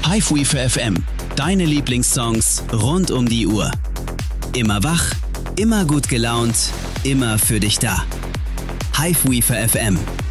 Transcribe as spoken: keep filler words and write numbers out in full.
Hiveweaver F M, deine Lieblingssongs rund um die Uhr. Immer wach, immer gut gelaunt, immer für dich da. Hiveweaver F M.